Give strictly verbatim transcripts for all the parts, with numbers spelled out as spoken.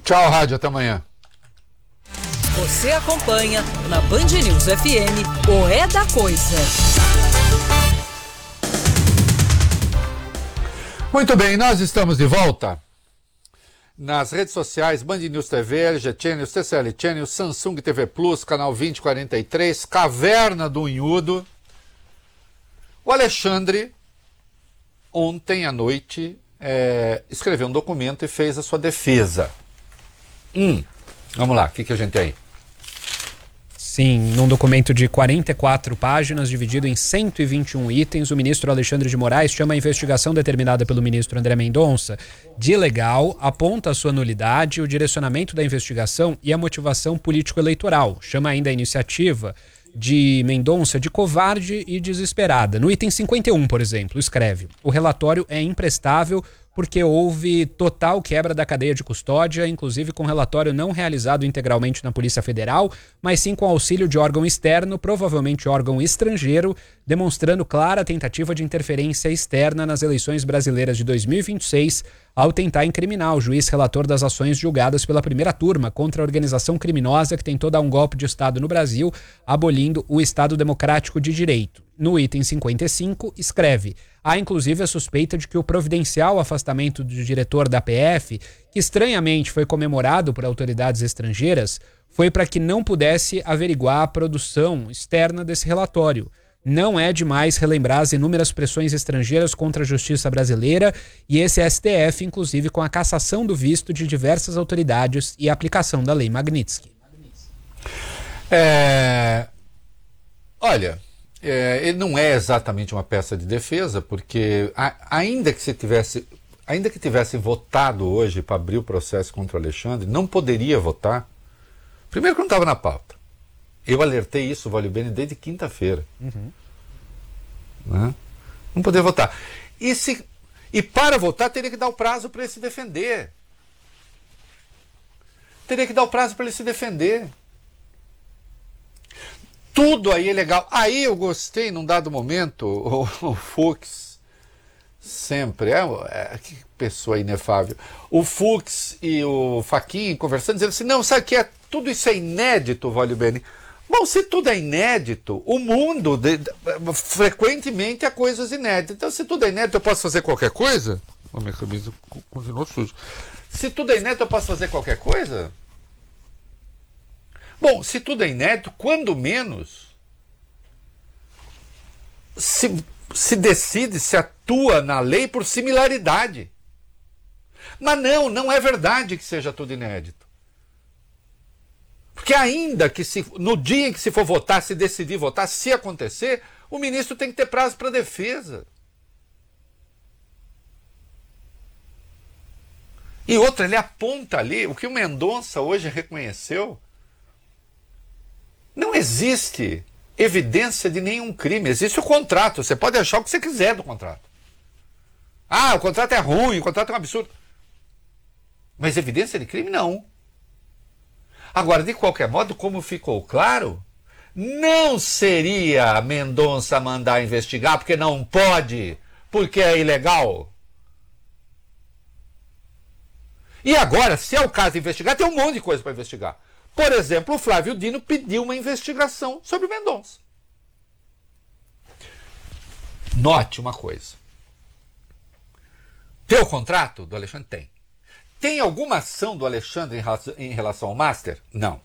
Tchau, rádio, até amanhã. Você acompanha na Band News F M o É da Coisa. Muito bem, nós estamos de volta nas redes sociais, Band News T V, L G Channel, T C L Channel, Samsung T V Plus, canal vinte quarenta e três, Caverna do Unhudo. O Alexandre, ontem à noite, é, escreveu um documento e fez a sua defesa. Hum, vamos lá, o que, que a gente tem aí? Sim, num documento de quarenta e quatro páginas, dividido em cento e vinte e um itens, o ministro Alexandre de Moraes chama a investigação determinada pelo ministro André Mendonça de ilegal, aponta a sua nulidade, o direcionamento da investigação e a motivação político-eleitoral. Chama ainda a iniciativa de Mendonça de covarde e desesperada. No item cinquenta e um, por exemplo, escreve: o relatório é imprestável porque houve total quebra da cadeia de custódia, inclusive com relatório não realizado integralmente na Polícia Federal, mas sim com auxílio de órgão externo, provavelmente órgão estrangeiro, demonstrando clara tentativa de interferência externa nas eleições brasileiras de dois mil e vinte e seis, ao tentar incriminar o juiz relator das ações julgadas pela primeira turma contra a organização criminosa que tentou dar um golpe de Estado no Brasil, abolindo o Estado Democrático de Direito. No item cinquenta e cinco, escreve: há inclusive a suspeita de que o providencial afastamento do diretor da P F, que estranhamente foi comemorado por autoridades estrangeiras, foi para que não pudesse averiguar a produção externa desse relatório. Não é demais relembrar as inúmeras pressões estrangeiras contra a justiça brasileira e esse S T F, inclusive com a cassação do visto de diversas autoridades e a aplicação da Lei Magnitsky. É... Olha... É, ele não é exatamente uma peça de defesa, porque a, ainda que se tivesse, ainda que tivesse votado hoje para abrir o processo contra o Alexandre, não poderia votar. Primeiro que não estava na pauta. Eu alertei isso, Vale Bene, desde quinta-feira. Uhum. Né? Não poderia votar. E, se, e para votar teria que dar o prazo para ele se defender. Teria que dar o prazo para ele se defender. Tudo aí é legal. Aí eu gostei, num dado momento, o, o Fux, sempre, é, é, que pessoa inefável, o Fux e o Fachin conversando, dizendo assim, não, sabe que é, tudo isso é inédito, Vale Bene. Bom, se tudo é inédito, o mundo, de, de, frequentemente, há coisas inéditas. Então, se tudo é inédito, eu posso fazer qualquer coisa? A minha camisa continuou suja. Se tudo é inédito, eu posso fazer qualquer coisa? Bom, se tudo é inédito, quando menos se, se decide, se atua na lei por similaridade. Mas não, não é verdade que seja tudo inédito. Porque ainda que se, no dia em que se for votar, se decidir votar, se acontecer, o ministro tem que ter prazo para defesa. E outra, ele aponta ali, o que o Mendonça hoje reconheceu, não existe evidência de nenhum crime, existe o contrato. Você pode achar o que você quiser do contrato. Ah, o contrato é ruim, o contrato é um absurdo. Mas evidência de crime, não. Agora, de qualquer modo, como ficou claro, não seria Mendonça mandar investigar, porque não pode, porque é ilegal. E agora, se é o caso de investigar, tem um monte de coisa para investigar. Por exemplo, o Flávio Dino pediu uma investigação sobre Mendonça. Note uma coisa. Tem o contrato do Alexandre? Tem. Tem alguma ação do Alexandre em relação ao Master? Não.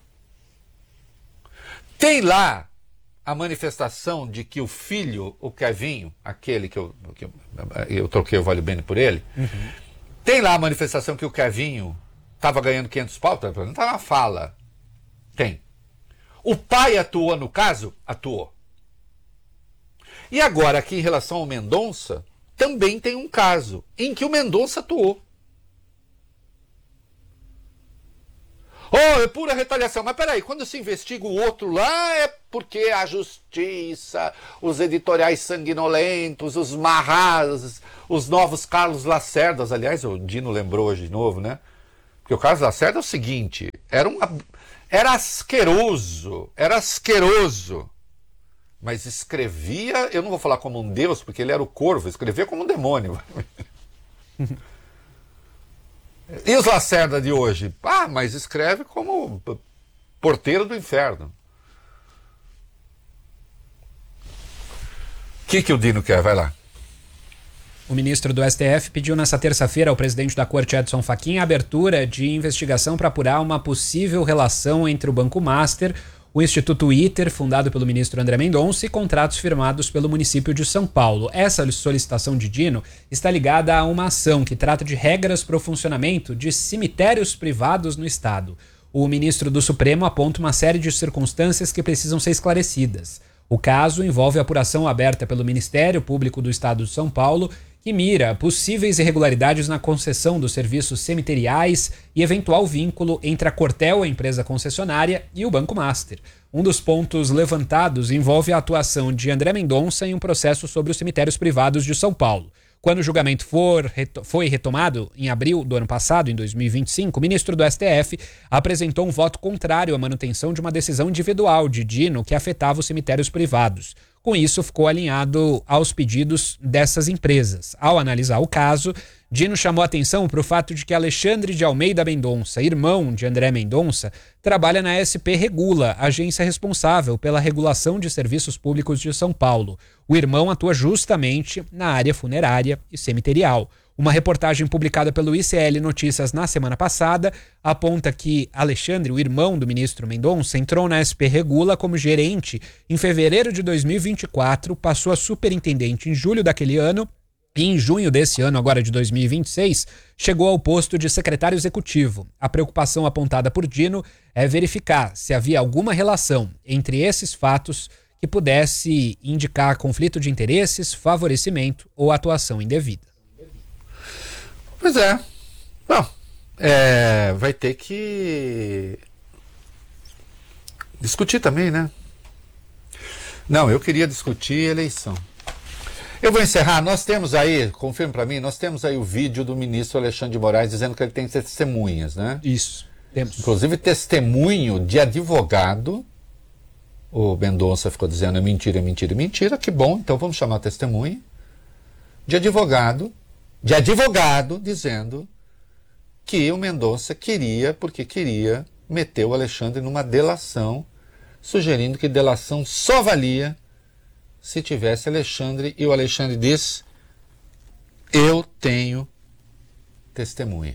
Tem lá a manifestação de que o filho, o Kevinho, aquele que eu, que eu, eu troquei o Vale Bene por ele, uhum. Tem lá a manifestação que o Kevinho estava ganhando quinhentos pau, não está na fala. Tem. O pai atuou no caso? Atuou. E agora, aqui em relação ao Mendonça, também tem um caso em que o Mendonça atuou. Oh, é pura retaliação. Mas peraí, quando se investiga o outro lá, é porque a justiça, os editoriais sanguinolentos, os marras, os novos Carlos Lacerdas. Aliás, o Dino lembrou hoje de novo, né? Porque o Carlos Lacerda é o seguinte, era um... Era asqueroso, era asqueroso, mas escrevia, eu não vou falar como um deus, porque ele era o corvo, escrevia como um demônio. E os Lacerda de hoje? Ah, mas escreve como porteiro do inferno. O que, que o Dino quer? Vai lá. O ministro do S T F pediu nesta terça-feira ao presidente da Corte, Edson Fachin, a abertura de investigação para apurar uma possível relação entre o Banco Master, o Instituto ITER, fundado pelo ministro André Mendonça, e contratos firmados pelo município de São Paulo. Essa solicitação de Dino está ligada a uma ação que trata de regras para o funcionamento de cemitérios privados no estado. O ministro do Supremo aponta uma série de circunstâncias que precisam ser esclarecidas. O caso envolve a apuração aberta pelo Ministério Público do Estado de São Paulo, que mira possíveis irregularidades na concessão dos serviços cemiteriais e eventual vínculo entre a Cortel, a empresa concessionária, e o Banco Master. Um dos pontos levantados envolve a atuação de André Mendonça em um processo sobre os cemitérios privados de São Paulo. Quando o julgamento for, foi retomado em abril do ano passado, em dois mil e vinte e cinco, o ministro do S T F apresentou um voto contrário à manutenção de uma decisão individual de Dino que afetava os cemitérios privados. Com isso, ficou alinhado aos pedidos dessas empresas. Ao analisar o caso, Dino chamou atenção para o fato de que Alexandre de Almeida Mendonça, irmão de André Mendonça, trabalha na S P Regula, agência responsável pela regulação de serviços públicos de São Paulo. O irmão atua justamente na área funerária e cemiterial. Uma reportagem publicada pelo I C L Notícias na semana passada aponta que Alexandre, o irmão do ministro Mendonça, entrou na S P Regula como gerente em fevereiro de dois mil e vinte e quatro, passou a superintendente em julho daquele ano e em junho desse ano, agora de dois mil e vinte e seis, chegou ao posto de secretário executivo. A preocupação apontada por Dino é verificar se havia alguma relação entre esses fatos que pudesse indicar conflito de interesses, favorecimento ou atuação indevida. Pois é. Bom, é, vai ter que discutir também, né? Não, eu queria discutir eleição. Eu vou encerrar. Nós temos aí, confirme para mim, nós temos aí o vídeo do ministro Alexandre de Moraes dizendo que ele tem testemunhas, né? Isso, temos. Inclusive testemunho de advogado. O Mendonça ficou dizendo é mentira, é mentira, é mentira. Que bom, então vamos chamar a testemunha. De advogado, de advogado dizendo que o Mendonça queria, porque queria, meter o Alexandre numa delação, sugerindo que delação só valia se tivesse Alexandre, e o Alexandre disse: eu tenho testemunha.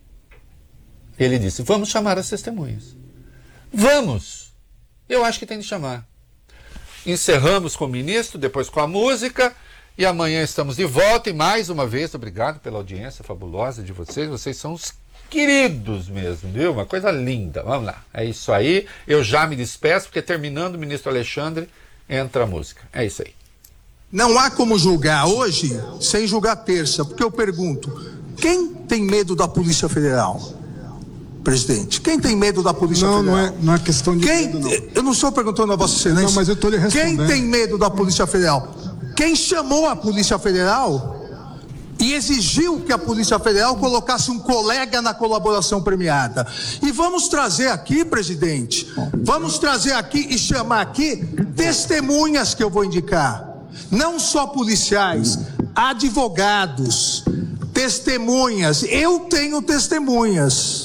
Ele disse: vamos chamar as testemunhas. Vamos! Eu acho que tem de chamar. Encerramos com o ministro, depois com a música, e amanhã estamos de volta. E mais uma vez, obrigado pela audiência fabulosa de vocês. Vocês são os queridos mesmo, viu? Uma coisa linda. Vamos lá. É isso aí. Eu já me despeço, porque terminando o ministro Alexandre, entra a música. É isso aí. Não há como julgar hoje sem julgar terça, porque eu pergunto: quem tem medo da Polícia Federal? Presidente, quem tem medo da Polícia não, Federal? Não, é, não é questão de quem, medo, não. Eu não estou perguntando a Vossa Excelência. Não, mas eu estou lhe respondendo. Quem tem medo da Polícia Federal? Quem chamou a Polícia Federal e exigiu que a Polícia Federal colocasse um colega na colaboração premiada. E vamos trazer aqui, presidente, vamos trazer aqui e chamar aqui testemunhas que eu vou indicar. Não só policiais, advogados, testemunhas. Eu tenho testemunhas.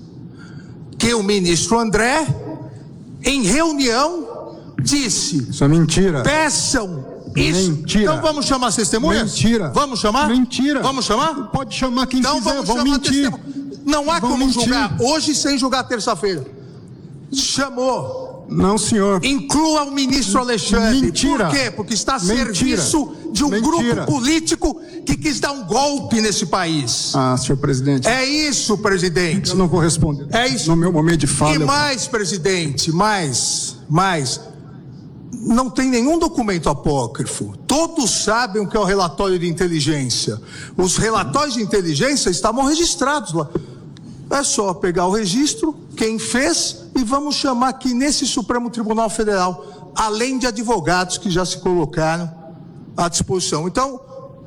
Que o ministro André, em reunião, disse: isso é mentira. Peçam isso. Mentira. Então vamos chamar as testemunhas? Mentira. Vamos chamar? Mentira. Vamos chamar? Pode chamar quem então quiser, vamos vão chamar mentir. Testemunha. Não há vão como mentir. julgar hoje sem julgar terça-feira. Chamou. Não, senhor. Inclua o ministro Alexandre. Mentira. Por quê? Porque está a Mentira. serviço de um Mentira. grupo político que quis dar um golpe nesse país. Ah, senhor presidente. É isso, presidente. Eu não vou responder. É isso. No meu momento de fala. E mais, presidente, mais, mais. Não tem nenhum documento apócrifo. Todos sabem o que é o relatório de inteligência. Os relatórios de inteligência estavam registrados lá. É só pegar o registro, quem fez, e vamos chamar aqui nesse Supremo Tribunal Federal, além de advogados que já se colocaram à disposição. Então,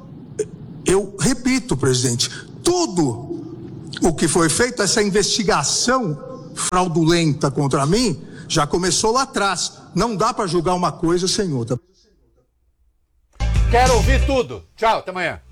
eu repito, presidente, tudo o que foi feito, essa investigação fraudulenta contra mim, já começou lá atrás. Não dá para julgar uma coisa sem outra. Quero ouvir tudo. Tchau, até amanhã.